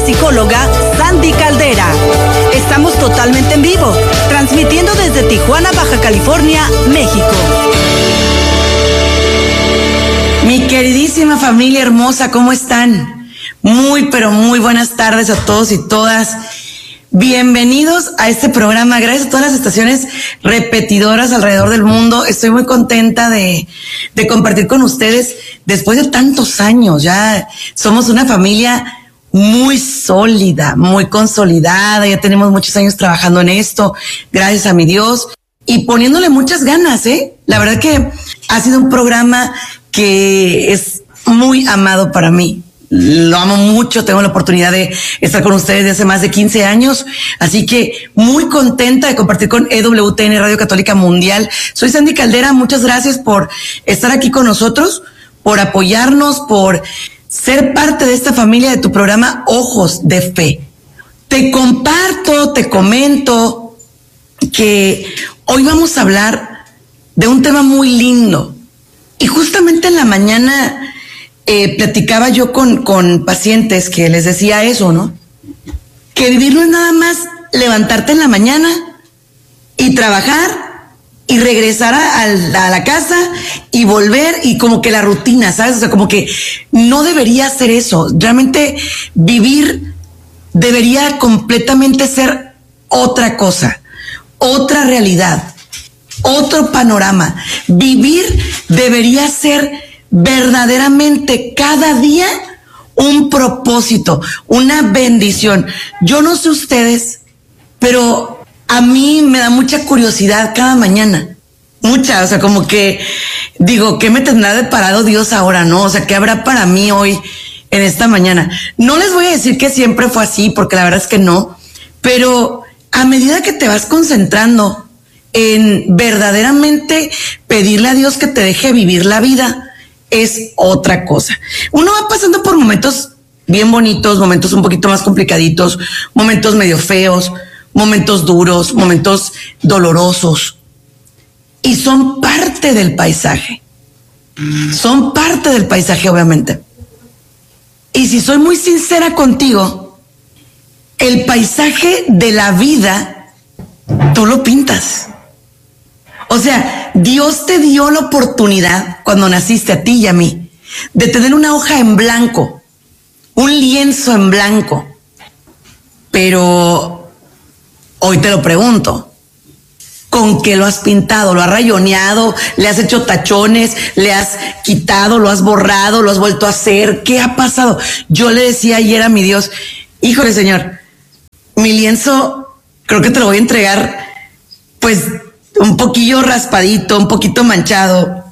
psicóloga Sandy Caldera. Estamos totalmente en vivo, transmitiendo desde Tijuana, Baja California, México. Mi queridísima familia hermosa, ¿cómo están? Muy, pero muy buenas tardes a todos y todas. Bienvenidos a este programa. Gracias a todas las estaciones repetidoras alrededor del mundo. Estoy muy contenta de compartir con ustedes después de tantos años. Ya somos una familia muy sólida, muy consolidada. Ya tenemos muchos años trabajando en esto, gracias a mi Dios, y poniéndole muchas ganas, ¿eh? La verdad que ha sido un programa que es muy amado para mí. Lo amo mucho, tengo la oportunidad de estar con ustedes desde hace más de 15 años, así que muy contenta de compartir con EWTN Radio Católica Mundial. Soy Sandy Caldera, muchas gracias por estar aquí con nosotros, por apoyarnos, por ser parte de esta familia de tu programa Ojos de Fe. Te comparto, te comento que hoy vamos a hablar de un tema muy lindo, y justamente en la mañana platicaba yo con pacientes que les decía eso, ¿no? Que vivir no es nada más levantarte en la mañana y trabajar y regresar a la casa y volver, y como que la rutina, ¿sabes? O sea, como que no debería ser eso. Realmente vivir debería completamente ser otra cosa, otra realidad, otro panorama. Vivir debería ser verdaderamente cada día un propósito, una bendición. Yo no sé ustedes, pero a mí me da mucha curiosidad cada mañana. Mucha, o sea, como que digo, ¿qué me tendrá deparado Dios ahora, no? O sea, ¿qué habrá para mí hoy en esta mañana? No les voy a decir que siempre fue así, porque la verdad es que no, pero a medida que te vas concentrando en verdaderamente pedirle a Dios que te deje vivir la vida, es otra cosa. Uno va pasando por momentos bien bonitos, momentos un poquito más complicaditos, momentos medio feos, momentos duros, momentos dolorosos, y son parte del paisaje. Son parte del paisaje, obviamente. Y si soy muy sincera contigo, el paisaje de la vida tú lo pintas. O sea, Dios te dio la oportunidad cuando naciste, a ti y a mí, de tener una hoja en blanco, un lienzo en blanco. Pero hoy te lo pregunto, ¿con qué lo has pintado? ¿Lo has rayoneado? ¿Le has hecho tachones? ¿Le has quitado? ¿Lo has borrado? ¿Lo has vuelto a hacer? ¿Qué ha pasado? Yo le decía ayer a mi Dios, híjole, Señor, mi lienzo creo que te lo voy a entregar, pues, un poquillo raspadito, un poquito manchado,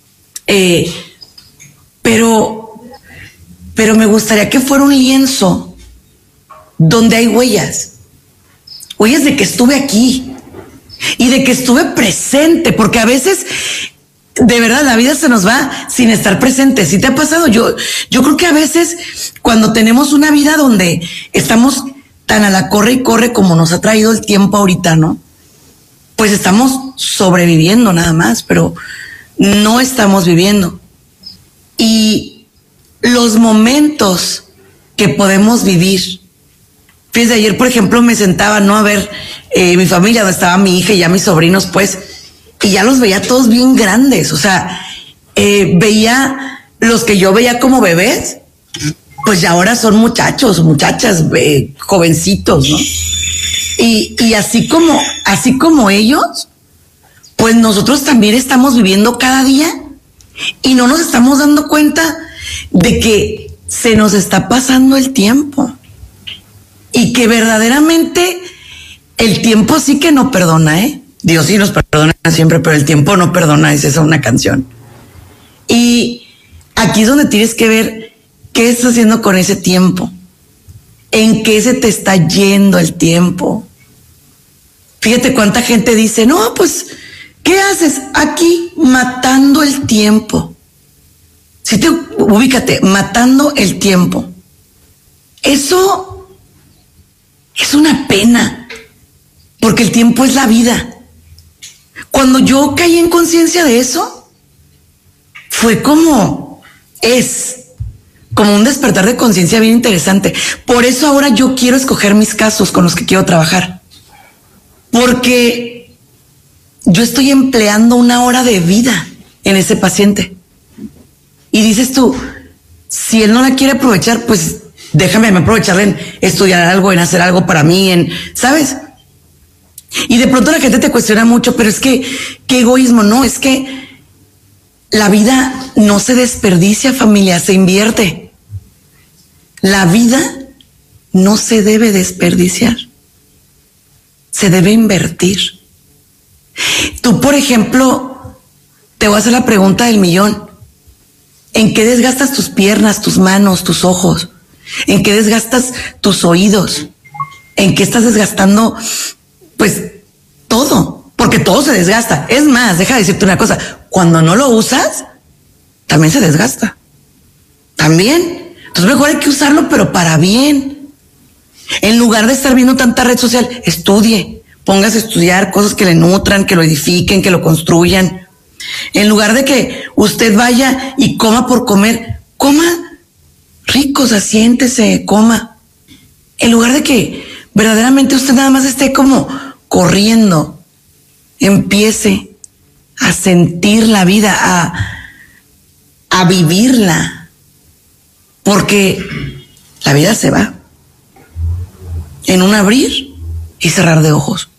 pero me gustaría que fuera un lienzo donde hay huellas de que estuve aquí y de que estuve presente, porque a veces de verdad la vida se nos va sin estar presente. ¿Sí te ha pasado? Yo creo que a veces cuando tenemos una vida donde estamos tan a la corre y corre como nos ha traído el tiempo ahorita, ¿no? Pues estamos sobreviviendo nada más, pero no estamos viviendo. Y los momentos que podemos vivir. Fíjense, ayer, por ejemplo, me sentaba, ¿no? A ver mi familia, donde estaba mi hija y ya mis sobrinos, pues, y ya los veía todos bien grandes. O sea, veía los que yo veía como bebés, pues ya ahora son muchachos, muchachas, jovencitos, ¿no? Y así como ellos, pues nosotros también estamos viviendo cada día y no nos estamos dando cuenta de que se nos está pasando el tiempo y que verdaderamente el tiempo sí que no perdona, ¿eh? Dios sí nos perdona siempre, pero el tiempo no perdona, es esa una canción. Y aquí es donde tienes que ver qué estás haciendo con ese tiempo, en qué se te está yendo el tiempo. Fíjate cuánta gente dice, no, pues, ¿qué haces aquí matando el tiempo? Si te ubícate, matando el tiempo. Eso es una pena, porque el tiempo es la vida. Cuando yo caí en conciencia de eso, fue como como un despertar de conciencia bien interesante. Por eso ahora yo quiero escoger mis casos con los que quiero trabajar. Porque yo estoy empleando 1 hora de vida en ese paciente. Y dices tú, si él no la quiere aprovechar, pues déjame aprovecharla en estudiar algo, en hacer algo para mí, ¿sabes? Y de pronto la gente te cuestiona mucho, pero es que, qué egoísmo, no, es que la vida no se desperdicia, familia, se invierte. La vida no se debe desperdiciar, se debe invertir. Tú, por ejemplo, te voy a hacer la pregunta del millón. ¿En qué desgastas tus piernas, tus manos, tus ojos? ¿En qué desgastas tus oídos? ¿En qué estás desgastando, pues, todo? Porque todo se desgasta. Es más, deja de decirte una cosa. Cuando no lo usas, también se desgasta. También. Entonces mejor hay que usarlo, pero para bien. En lugar de estar viendo tanta red social, estudie. Póngase a estudiar cosas que le nutran, que lo edifiquen, que lo construyan. En lugar de que usted vaya y coma por comer, coma rico, siéntese, coma. En lugar de que verdaderamente usted nada más esté como corriendo, empiece a sentir la vida, a vivirla, porque la vida se va en un abrir y cerrar de ojos.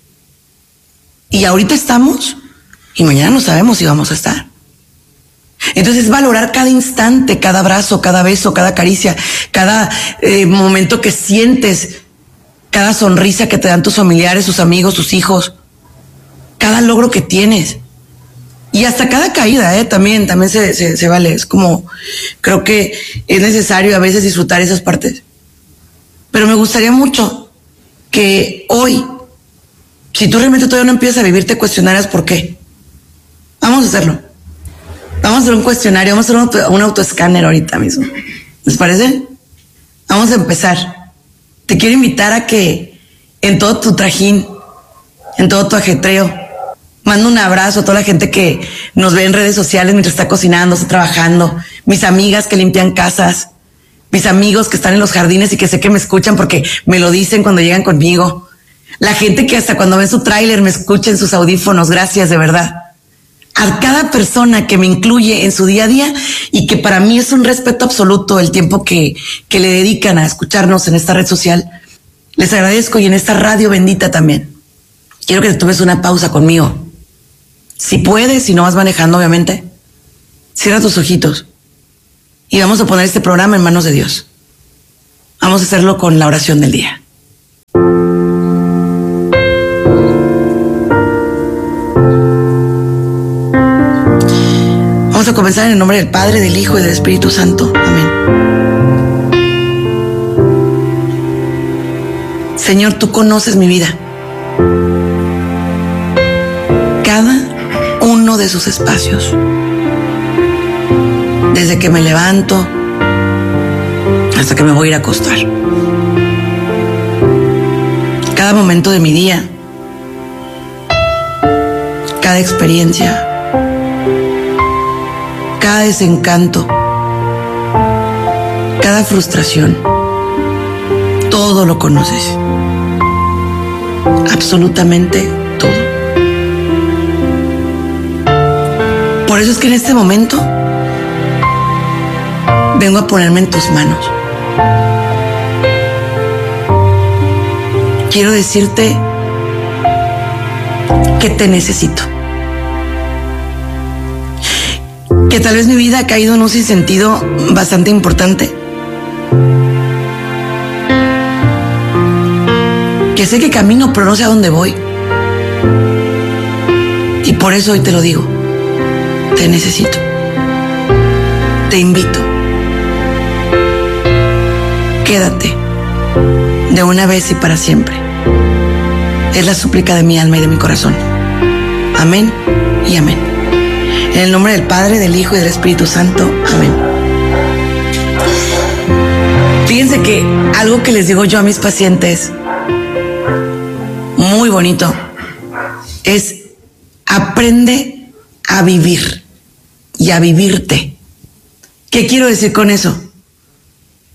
Y ahorita estamos y mañana no sabemos si vamos a estar. Entonces, valorar cada instante, cada abrazo, cada beso, cada caricia, cada momento que sientes, cada sonrisa que te dan tus familiares, tus amigos, tus hijos, cada logro que tienes. Y hasta cada caída, también se vale. Es como, creo que es necesario a veces disfrutar esas partes. Pero me gustaría mucho que hoy, si tú realmente todavía no empiezas a vivir, te cuestionaras por qué. Vamos a hacerlo. Vamos a hacer un cuestionario, vamos a hacer un autoescáner ahorita mismo. ¿Les parece? Vamos a empezar. Te quiero invitar a que en todo tu trajín, en todo tu ajetreo, mando un abrazo a toda la gente que nos ve en redes sociales mientras está cocinando, está trabajando, mis amigas que limpian casas, mis amigos que están en los jardines y que sé que me escuchan porque me lo dicen cuando llegan conmigo, la gente que hasta cuando ven su tráiler me escucha en sus audífonos. Gracias, de verdad. A cada persona que me incluye en su día a día y que para mí es un respeto absoluto el tiempo que le dedican a escucharnos en esta red social, les agradezco. Y en esta radio bendita también. Quiero que te tomes una pausa conmigo. Si puedes, si no vas manejando, obviamente, cierra tus ojitos y vamos a poner este programa en manos de Dios. Vamos a hacerlo con la oración del día. Vamos a comenzar en el nombre del Padre, del Hijo y del Espíritu Santo. Amén. Señor, tú conoces mi vida. Cada uno de sus espacios. Desde que me levanto hasta que me voy a ir a acostar. Cada momento de mi día. Cada experiencia. Cada desencanto, cada frustración, todo lo conoces. Absolutamente todo. Por eso es que en este momento vengo a ponerme en tus manos. Quiero decirte que te necesito. Que tal vez mi vida ha caído en un sinsentido bastante importante. Que sé que camino, pero no sé a dónde voy. Y por eso hoy te lo digo. Te necesito. Te invito. Quédate. De una vez y para siempre. Es la súplica de mi alma y de mi corazón. Amén y amén. En el nombre del Padre, del Hijo y del Espíritu Santo. Amén. Fíjense que algo que les digo yo a mis pacientes, muy bonito, es aprende a vivir y a vivirte. ¿Qué quiero decir con eso?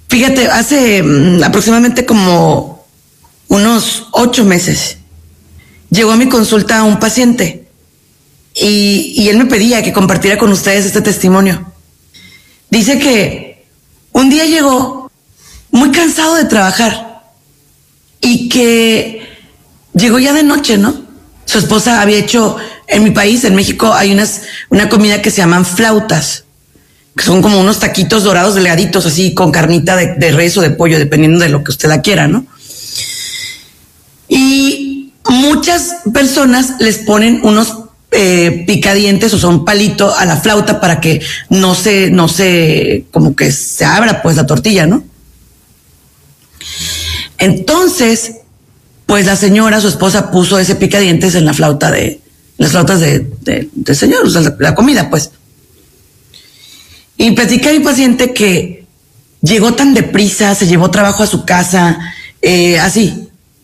Fíjate, hace aproximadamente como unos 8 meses llegó a mi consulta un paciente y él me pedía que compartiera con ustedes este testimonio. Dice que un día llegó muy cansado de trabajar y que llegó ya de noche, ¿no? Su esposa había hecho, en mi país, en México, hay una comida que se llaman flautas, que son como unos taquitos dorados delgaditos, así con carnita de res o de pollo, dependiendo de lo que usted la quiera, ¿no? Y muchas personas les ponen unos picadientes, o sea, un palito a la flauta para que no se, como que se abra pues la tortilla, ¿no? Entonces, pues la señora, su esposa, puso ese picadientes en la flauta las flautas del señor, o sea, la comida, pues. Y platica a mi paciente que llegó tan deprisa, se llevó trabajo a su casa, así,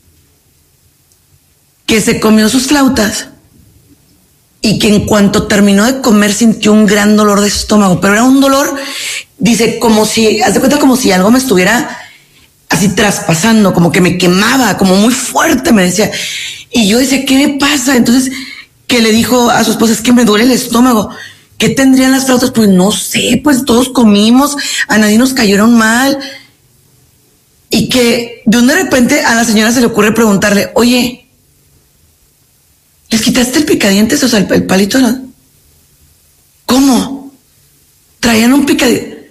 que se comió sus flautas y que en cuanto terminó de comer sintió un gran dolor de estómago, pero era un dolor, dice, como si, haz de cuenta como si algo me estuviera así traspasando, como que me quemaba, como muy fuerte, me decía. Y yo decía, ¿qué me pasa? Entonces, que le dijo a su esposa, es que me duele el estómago. ¿Qué tendrían las flautas? Pues no sé, pues todos comimos, a nadie nos cayeron mal. Y que de un de repente a la señora se le ocurre preguntarle, oye, ¿les quitaste el picadientes? O sea, el palito, ¿no? ¿Cómo? ¿Traían un picadiente?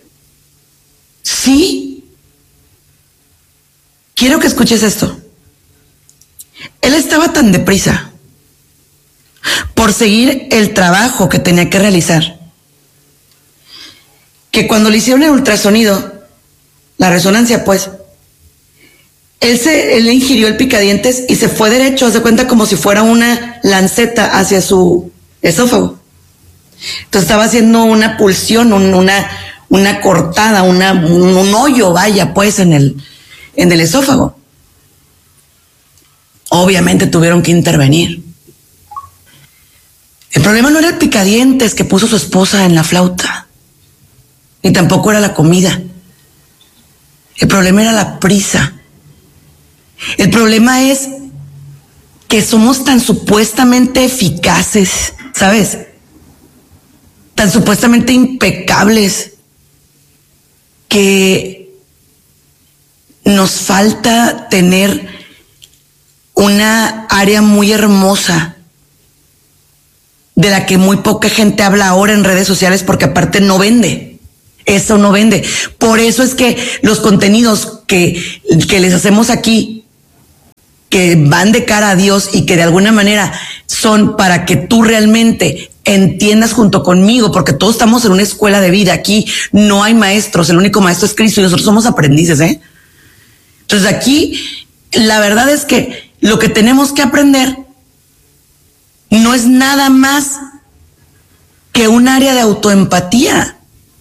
Sí. Quiero que escuches esto. Él estaba tan deprisa por seguir el trabajo que tenía que realizar, que cuando le hicieron el ultrasonido, la resonancia, pues, él ingirió el picadientes y se fue derecho, haz de cuenta como si fuera una lanceta hacia su esófago. Entonces estaba haciendo una pulsión, una cortada, un hoyo, vaya, pues, en el esófago. Obviamente tuvieron que intervenir. El problema no era el picadientes que puso su esposa en la flauta, ni tampoco era la comida. El problema era la prisa. El problema es que somos tan supuestamente eficaces, ¿sabes? Tan supuestamente impecables, que nos falta tener una área muy hermosa de la que muy poca gente habla ahora en redes sociales, porque aparte no vende. Eso no vende. Por eso es que los contenidos que les hacemos aquí, que van de cara a Dios y que de alguna manera son para que tú realmente entiendas junto conmigo, porque todos estamos en una escuela de vida. Aquí no hay maestros, el único maestro es Cristo y nosotros somos aprendices, ¿eh? Entonces aquí la verdad es que lo que tenemos que aprender no es nada más que un área de autoempatía.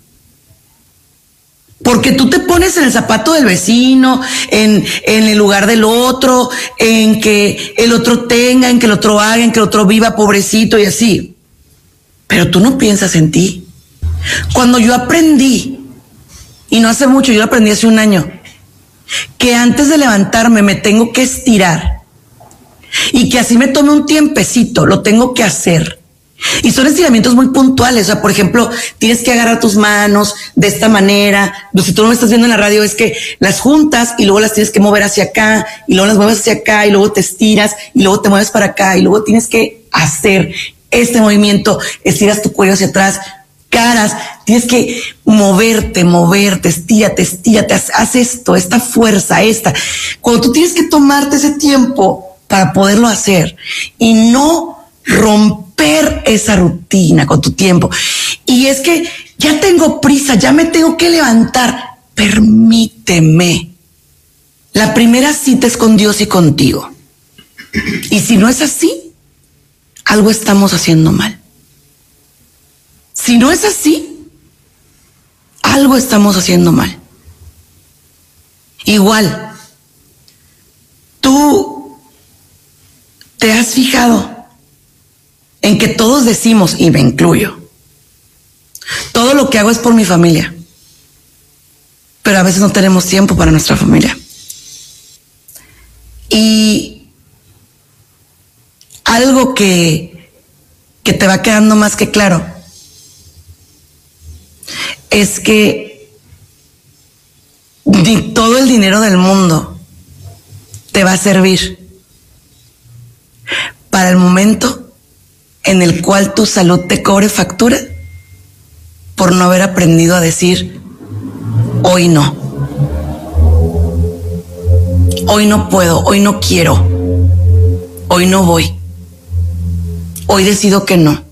Porque tú te pones en el zapato del vecino, en el lugar del otro, en que el otro tenga, en que el otro haga, en que el otro viva pobrecito y así. Pero tú no piensas en ti. Cuando yo aprendí, y no hace mucho, yo lo aprendí hace un año, que antes de levantarme me tengo que estirar y que así me tome un tiempecito, lo tengo que hacer. Y son estiramientos muy puntuales. O sea, por ejemplo, tienes que agarrar tus manos de esta manera. Si tú no me estás viendo en la radio, es que las juntas y luego las tienes que mover hacia acá y luego las mueves hacia acá y luego te estiras y luego te mueves para acá y luego tienes que hacer este movimiento. Estiras tu cuello hacia atrás, caras, tienes que moverte, estírate, haz esto, esta fuerza, esta. Cuando tú tienes que tomarte ese tiempo para poderlo hacer y no romper esa rutina con tu tiempo. Y es que ya tengo prisa, ya me tengo que levantar. Permíteme. La primera cita es con Dios y contigo. Y si no es así, algo estamos haciendo mal. Si no es así, algo estamos haciendo mal. Igual, tú te has fijado en que todos decimos, y me incluyo, todo lo que hago es por mi familia. pero a veces no tenemos tiempo para nuestra familia. Y algo que te va quedando más que claro es que ni todo el dinero del mundo te va a servir para el momento en el cual tu salud te cobre factura por no haber aprendido a decir hoy no. Hoy no puedo, hoy no quiero, hoy no voy, hoy decido que no.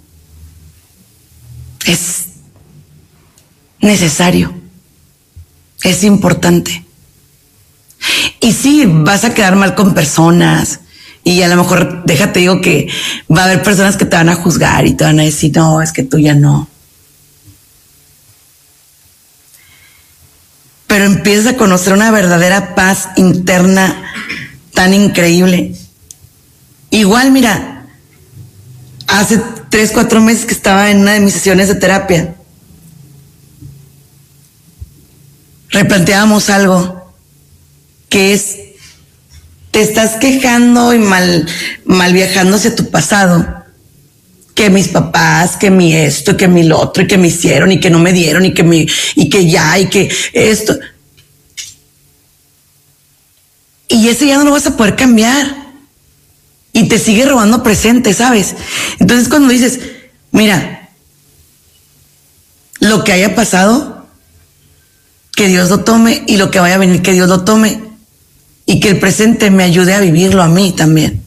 Es necesario, es importante. Y sí, vas a quedar mal con personas y a lo mejor, déjate digo que va a haber personas que te van a juzgar y te van a decir, no, es que tú ya no. Pero empiezas a conocer una verdadera paz interna tan increíble. Igual, mira, hace 3-4 meses que estaba en una de mis sesiones de terapia, replanteábamos algo que es, te estás quejando y mal viajando hacia tu pasado, que mis papás, que mi esto, que mi lo otro, y que me hicieron, y que no me dieron, y que esto. Y ese ya no lo vas a poder cambiar. Y te sigue robando presente, ¿sabes? Entonces cuando dices, mira, lo que haya pasado, que Dios lo tome, y lo que vaya a venir, que Dios lo tome, y que el presente me ayude a vivirlo a mí también.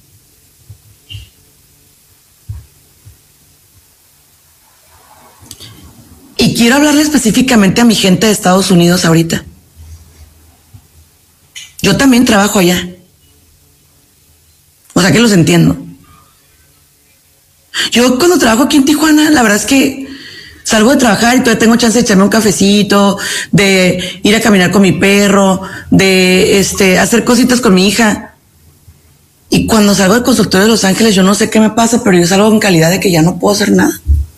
Y quiero hablarle específicamente a mi gente de Estados Unidos ahorita. Yo también trabajo allá. O sea que los entiendo. Yo cuando trabajo aquí en Tijuana, la verdad es que salgo de trabajar y todavía tengo chance de echarme un cafecito, de ir a caminar con mi perro, de hacer cositas con mi hija. Y cuando salgo del consultorio de Los Ángeles, yo no sé qué me pasa, pero yo salgo en calidad de que ya no puedo hacer nada.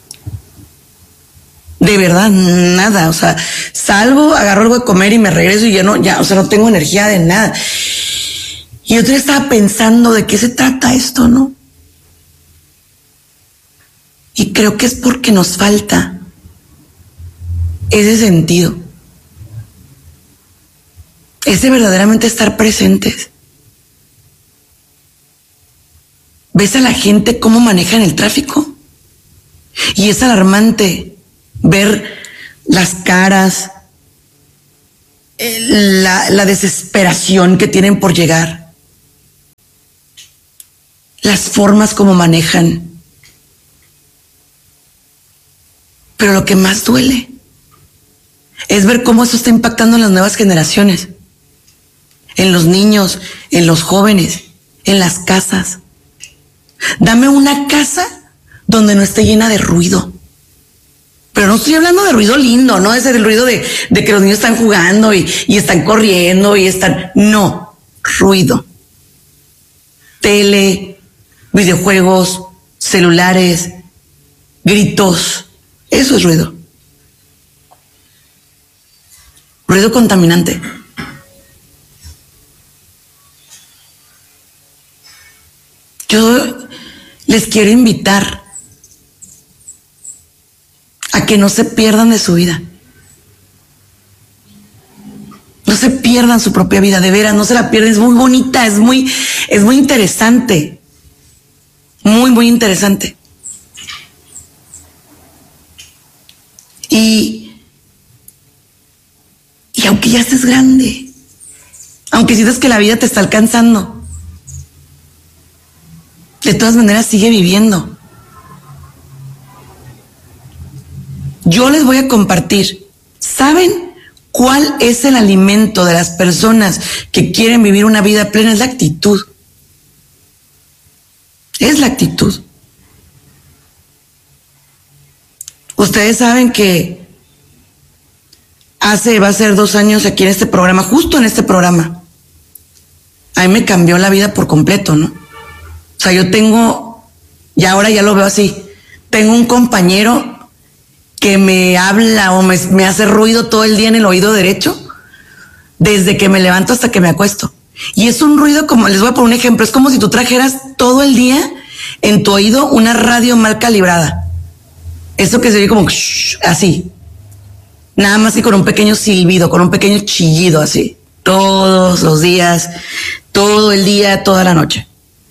De verdad, nada. O sea, salgo, agarro algo de comer y me regreso y no tengo energía de nada. Y otro día estaba pensando de qué se trata esto, ¿no? Y creo que es porque nos falta ese sentido. Ese verdaderamente estar presentes. ¿Ves a la gente cómo manejan el tráfico? Y es alarmante ver las caras, la desesperación que tienen por llegar, las formas como manejan. Pero lo que más duele es ver cómo eso está impactando en las nuevas generaciones, en los niños, en los jóvenes, en las casas. Dame una casa donde no esté llena de ruido. Pero no estoy hablando de ruido lindo, no ese del ruido de que los niños están jugando y están corriendo y están... No, ruido. Tele, videojuegos, celulares, gritos. Eso es ruido. Ruido contaminante. Yo les quiero invitar a que no se pierdan de su vida. No se pierdan su propia vida, de veras, no se la pierdan. Es muy bonita, es muy interesante. Muy, muy interesante. Y aunque ya estés grande, aunque sientas que la vida te está alcanzando, de todas maneras sigue viviendo. Yo les voy a compartir. ¿Saben cuál es el alimento de las personas que quieren vivir una vida plena? Es la actitud. Es la actitud. Ustedes saben que va a ser 2 años aquí en este programa, justo en este programa, a mí me cambió la vida por completo, ¿no? O sea, yo tengo, y ahora ya lo veo así, tengo un compañero que me habla o me hace ruido todo el día en el oído derecho, desde que me levanto hasta que me acuesto. Y es un ruido como, les voy a poner un ejemplo, es como si tú trajeras todo el día en tu oído una radio mal calibrada. Eso que se oye como así. Nada más que con un pequeño silbido, con un pequeño chillido así. Todos los días, todo el día, toda la noche.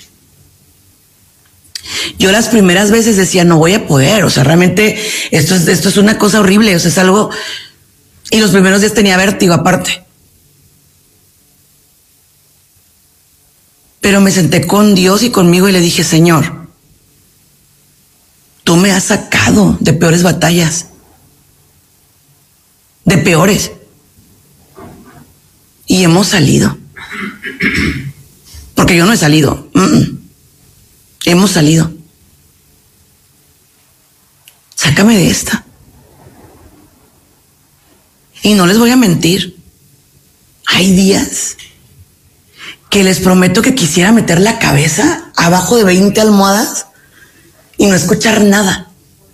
Yo las primeras veces decía, no voy a poder, o sea, realmente esto es una cosa horrible, o sea, es algo... Y los primeros días tenía vértigo aparte. Pero me senté con Dios y conmigo y le dije, Señor, tú me has sacado de peores batallas, de peores. Y hemos salido. Porque yo no he salido. Hemos salido. Sácame de esta. Y no les voy a mentir. Hay días que les prometo que quisiera meter la cabeza abajo de 20 almohadas y no escuchar nada.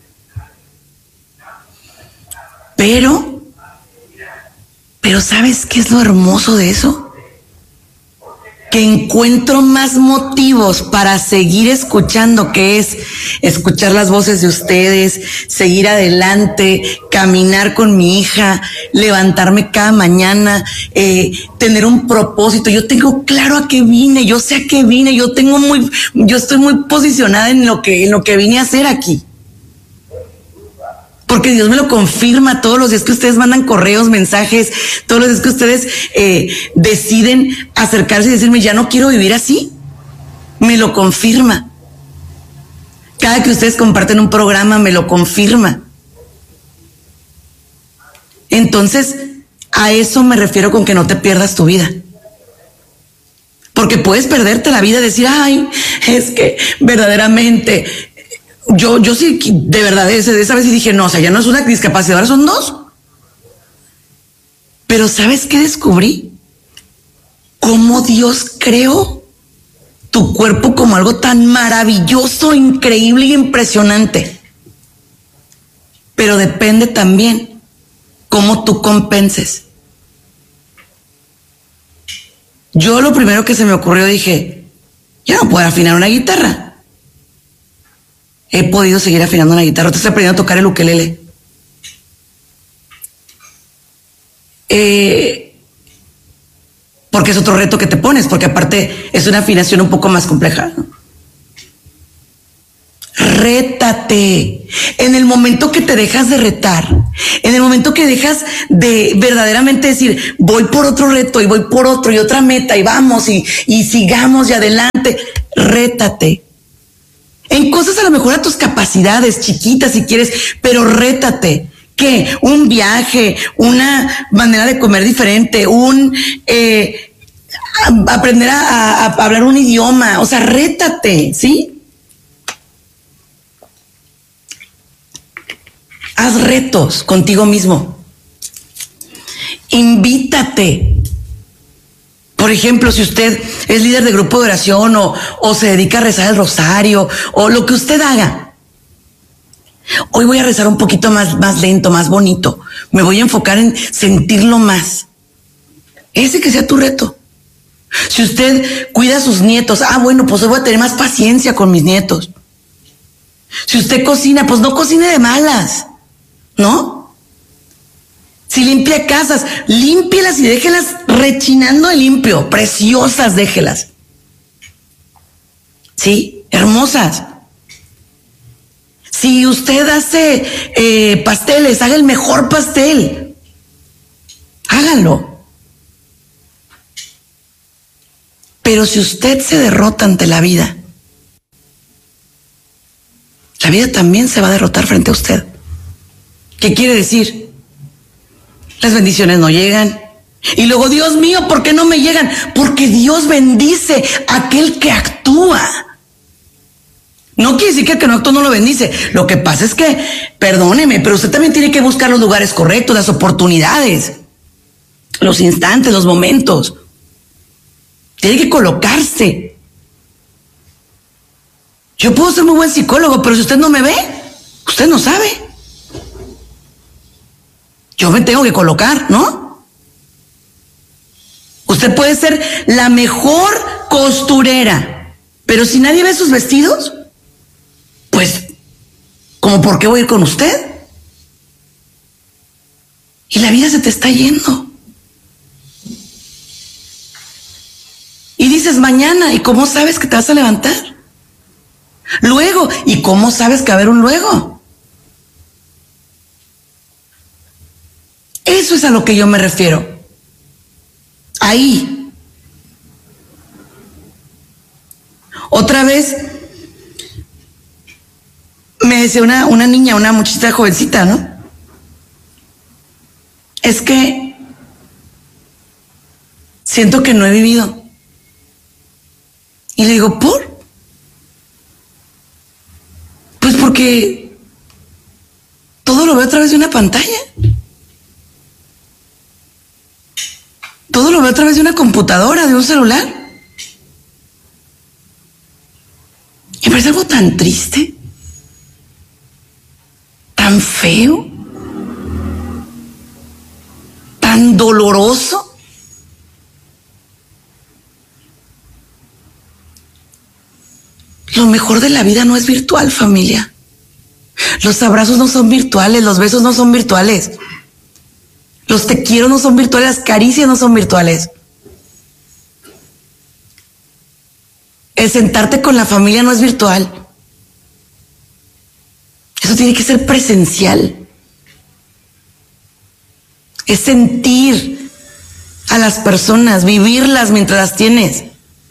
Pero ¿sabes qué es lo hermoso de eso? Que encuentro más motivos para seguir escuchando, que es escuchar las voces de ustedes, seguir adelante, caminar con mi hija, levantarme cada mañana, tener un propósito. Yo tengo claro a qué vine, yo sé a qué vine, yo estoy muy posicionada en lo que vine a hacer aquí. Porque Dios me lo confirma todos los días que ustedes mandan correos, mensajes, todos los días que ustedes deciden acercarse y decirme, ya no quiero vivir así. Me lo confirma. Cada que ustedes comparten un programa, me lo confirma. Entonces, a eso me refiero con que no te pierdas tu vida. Porque puedes perderte la vida y decir, ay, es que verdaderamente... Yo sí, de verdad, esa vez sí dije, no, o sea, ya no es una discapacidad, ahora son dos. Pero ¿sabes qué descubrí? Cómo Dios creó tu cuerpo como algo tan maravilloso, increíble y impresionante. Pero depende también cómo tú compenses. Yo lo primero que se me ocurrió dije, ya no puedo afinar una guitarra. He podido seguir afinando una guitarra. Te estoy aprendiendo a tocar el ukelele. Porque es otro reto que te pones, porque aparte es una afinación un poco más compleja, ¿no? Rétate. En el momento que te dejas de retar, en el momento que dejas de verdaderamente decir, voy por otro reto y voy por otro y otra meta y vamos y sigamos y adelante, rétate. En cosas a lo mejor a tus capacidades chiquitas si quieres, pero rétate. ¿Qué? Un viaje, una manera de comer diferente, aprender a hablar un idioma. O sea, rétate, ¿sí? Haz retos contigo mismo. Invítate. Por ejemplo, si usted es líder de grupo de oración o se dedica a rezar el rosario o lo que usted haga. Hoy voy a rezar un poquito más lento, más bonito. Me voy a enfocar en sentirlo más. Ese que sea tu reto. Si usted cuida a sus nietos, bueno, pues hoy voy a tener más paciencia con mis nietos. Si usted cocina, pues no cocine de malas, ¿no? Si limpia casas, límpielas y déjelas rechinando de limpio. Preciosas, déjelas. Sí, hermosas. Si usted hace pasteles, haga el mejor pastel. Háganlo. Pero si usted se derrota ante la vida también se va a derrotar frente a usted. ¿Qué quiere decir? Las bendiciones no llegan. Y luego, Dios mío, ¿por qué no me llegan? Porque Dios bendice a aquel que actúa. No quiere decir que el que no actúa no lo bendice. Lo que pasa es que, perdóneme, pero usted también tiene que buscar los lugares correctos, las oportunidades, los instantes, los momentos. Tiene que colocarse. Yo puedo ser muy buen psicólogo, pero si usted no me ve, usted no sabe. Yo me tengo que colocar, ¿no? Usted puede ser la mejor costurera, pero si nadie ve sus vestidos, pues, ¿cómo por qué voy a ir con usted? Y la vida se te está yendo. Y dices mañana, ¿y cómo sabes que te vas a levantar? Luego, ¿y cómo sabes que va a haber un luego? Eso es a lo que yo me refiero. Ahí. Otra vez me decía una niña, una muchachita jovencita, ¿no? Es que siento que no he vivido. Y le digo, ¿por? Pues porque todo lo veo a través de una pantalla. Todo lo veo a través de una computadora, de un celular. Y me parece algo tan triste, tan feo, tan doloroso. Lo mejor de la vida no es virtual, familia. Los abrazos no son virtuales, los besos no son virtuales. Los te quiero no son virtuales, las caricias no son virtuales. El sentarte con la familia no es virtual. Eso tiene que ser presencial. Es sentir a las personas, vivirlas mientras las tienes.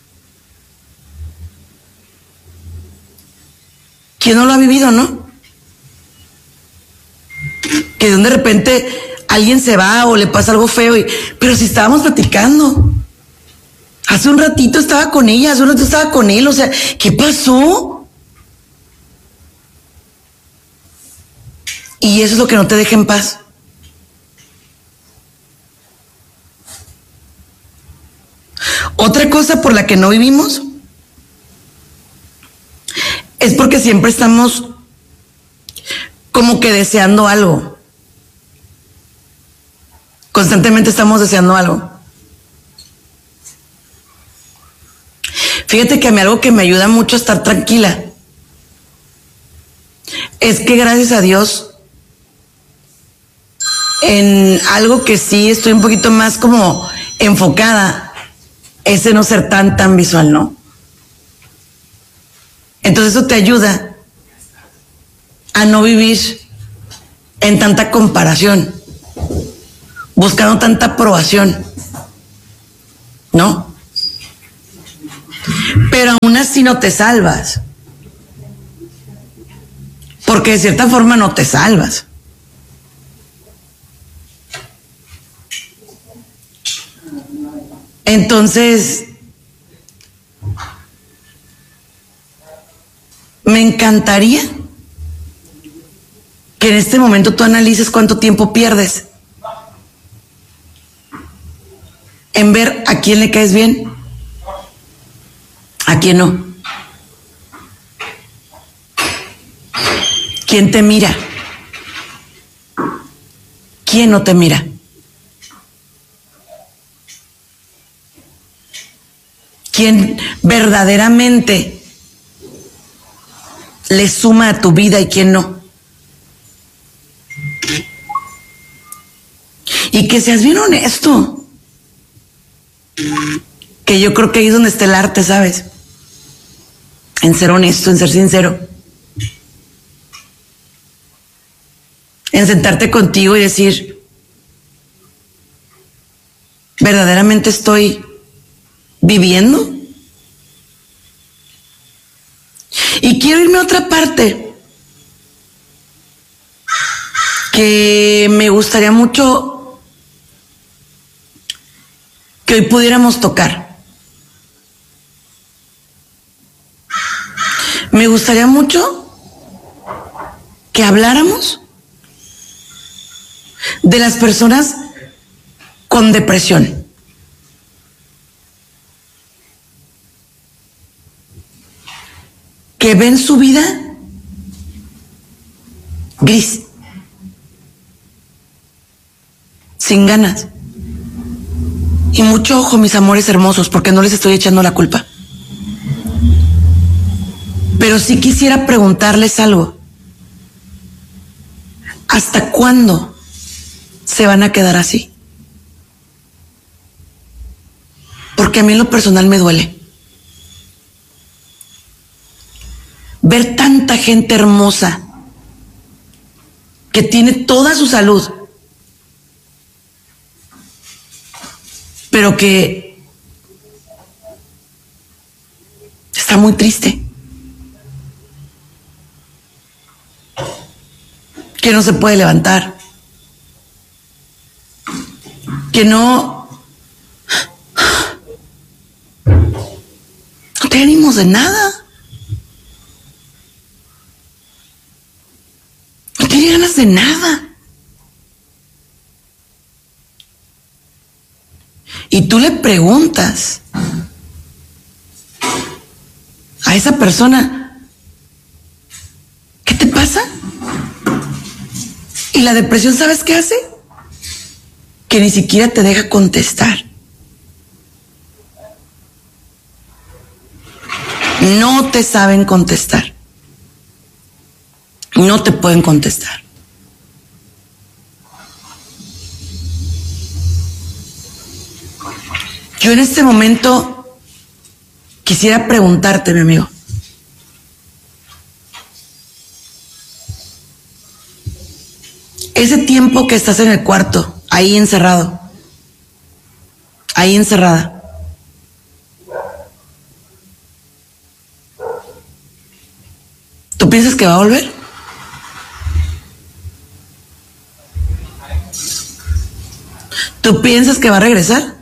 ¿Quién no lo ha vivido, no? Que de repente alguien se va o le pasa algo feo, pero si estábamos platicando. Hace un ratito estaba con ella, hace un ratito estaba con él, o sea, ¿qué pasó? Y eso es lo que no te deja en paz. Otra cosa por la que no vivimos es porque siempre estamos como que deseando algo. Constantemente estamos deseando algo. Fíjate que a mí algo que me ayuda mucho a estar tranquila es que gracias a Dios en algo que sí estoy un poquito más como enfocada es en no ser tan visual, ¿no? Entonces eso te ayuda a no vivir en tanta comparación, buscando tanta aprobación, ¿no? Pero aún así no te salvas, porque de cierta forma no te salvas. Entonces, me encantaría que en este momento tú analices cuánto tiempo pierdes en ver a quién le caes bien, a quién no, quién te mira, quién no te mira. Quién verdaderamente le suma a tu vida y quién no. Y que seas bien honesto. Que yo creo que ahí es donde está el arte, ¿sabes? En ser honesto, en ser sincero. En sentarte contigo y decir, ¿verdaderamente estoy viviendo? Y quiero irme a otra parte que me gustaría mucho que hoy pudiéramos tocar. Me gustaría mucho que habláramos de las personas con depresión. Que ven su vida gris, sin ganas. Y mucho ojo, mis amores hermosos, porque no les estoy echando la culpa. Pero sí quisiera preguntarles algo. ¿Hasta cuándo se van a quedar así? Porque a mí en lo personal me duele ver tanta gente hermosa que tiene toda su salud, pero que está muy triste, que no se puede levantar, que no tiene ánimos de nada, no tiene ganas de nada. Y tú le preguntas a esa persona, ¿qué te pasa? Y la depresión, ¿sabes qué hace? Que ni siquiera te deja contestar. No te saben contestar. No te pueden contestar. Yo en este momento quisiera preguntarte, mi amigo. Ese tiempo que estás en el cuarto, ahí encerrado, ahí encerrada, ¿tú piensas que va a volver? ¿Tú piensas que va a regresar?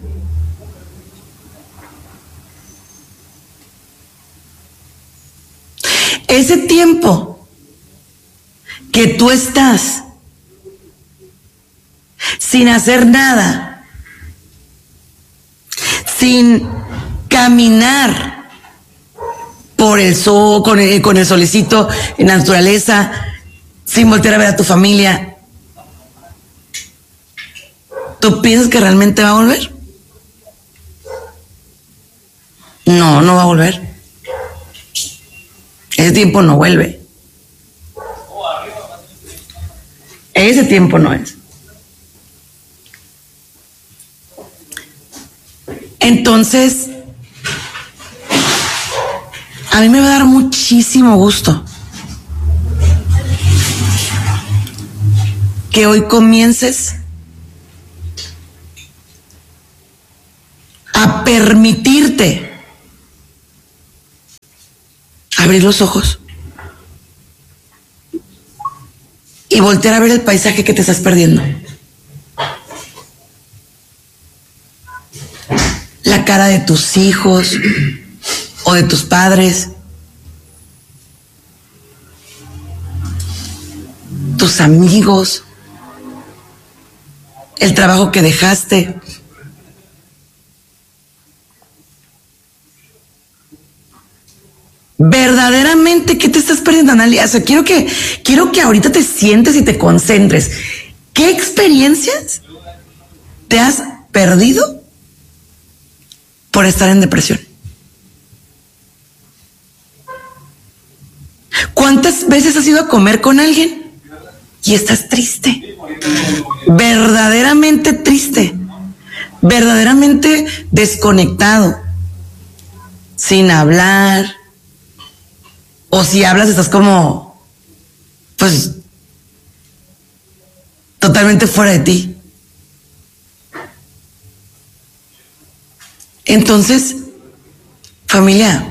Ese tiempo que tú estás sin hacer nada, sin caminar por el sol, con el solecito en la naturaleza, sin voltear a ver a tu familia, ¿tú piensas que realmente va a volver? No, no va a volver. Ese tiempo no vuelve. Ese tiempo no es. Entonces, a mí me va a dar muchísimo gusto que hoy comiences a permitirte abrir los ojos y voltear a ver el paisaje que te estás perdiendo. La cara de tus hijos o de tus padres, tus amigos, el trabajo que dejaste. Verdaderamente, ¿qué te estás perdiendo, Analia? O sea, quiero que ahorita te sientes y te concentres. ¿Qué experiencias te has perdido por estar en depresión? ¿Cuántas veces has ido a comer con alguien y estás triste? Verdaderamente triste, verdaderamente desconectado, sin hablar. O si hablas estás como, pues, totalmente fuera de ti. Entonces, familia,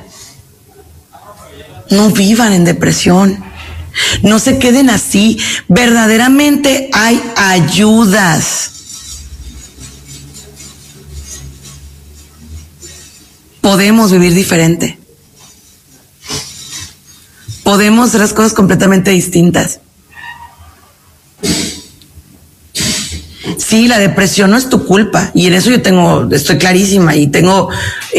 no vivan en depresión. No se queden así. Verdaderamente hay ayudas. Podemos vivir diferente. Podemos hacer las cosas completamente distintas. Sí, la depresión no es tu culpa y en eso estoy clarísima y tengo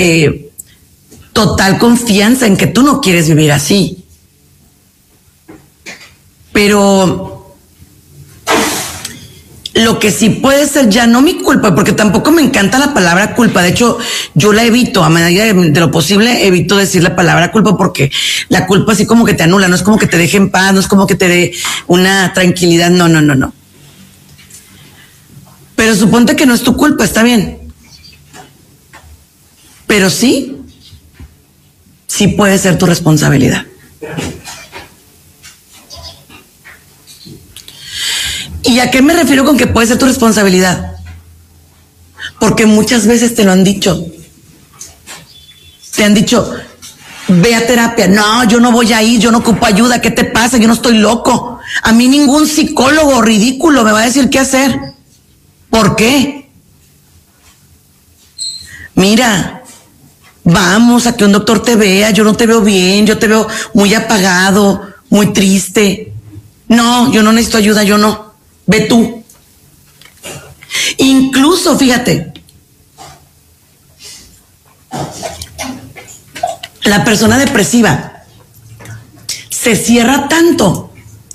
total confianza en que tú no quieres vivir así. Pero Lo que sí puede ser ya no mi culpa, porque tampoco me encanta la palabra culpa. De hecho, yo la evito, a medida de lo posible, evito decir la palabra culpa, porque la culpa así como que te anula, no es como que te deje en paz, no es como que te dé una tranquilidad, no. Pero suponte que no es tu culpa, está bien. Pero sí puede ser tu responsabilidad. ¿Y a qué me refiero con que puede ser tu responsabilidad? Porque muchas veces te lo han dicho. Te han dicho, ve a terapia. No, yo no voy a ir, yo no ocupo ayuda. ¿Qué te pasa? Yo no estoy loco. A mí ningún psicólogo ridículo me va a decir qué hacer. ¿Por qué? Mira, vamos a que un doctor te vea. Yo no te veo bien, yo te veo muy apagado, muy triste. No, yo no necesito ayuda, yo no. Ve tú. Incluso, fíjate, la persona depresiva se cierra tanto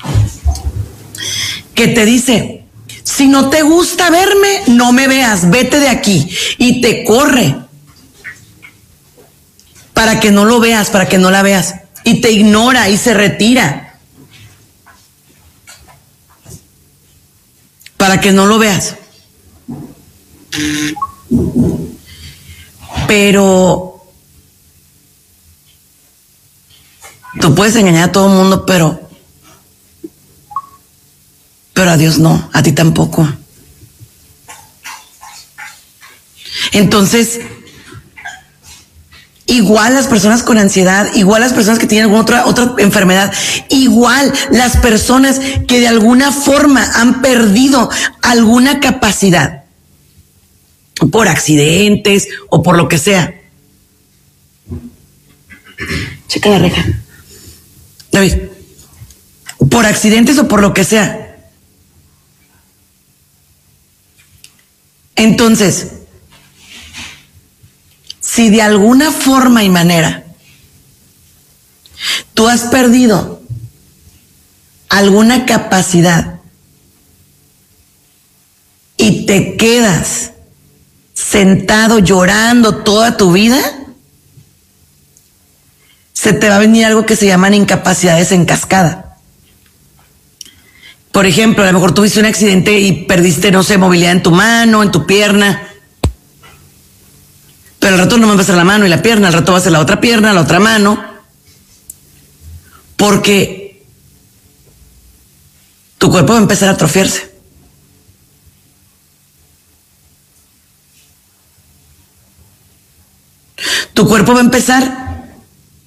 que te dice, si no te gusta verme, no me veas, vete de aquí. Y te corre para que no lo veas, para que no la veas. Y te ignora y se retira para que no lo veas. Pero tú puedes engañar a todo el mundo, pero a Dios no, a ti tampoco. Entonces, igual las personas con ansiedad, igual las personas que tienen alguna otra enfermedad, igual las personas que de alguna forma han perdido alguna capacidad, por accidentes o por lo que sea. Checa la reja. David, por accidentes o por lo que sea. Entonces, si de alguna forma y manera tú has perdido alguna capacidad y te quedas sentado llorando toda tu vida, se te va a venir algo que se llaman incapacidades en cascada. Por ejemplo, a lo mejor tuviste un accidente y perdiste, no sé, movilidad en tu mano, en tu pierna. Pero al rato no va a ser la mano y la pierna, al rato va a ser la otra pierna, la otra mano. Porque tu cuerpo va a empezar a atrofiarse. Tu cuerpo va a empezar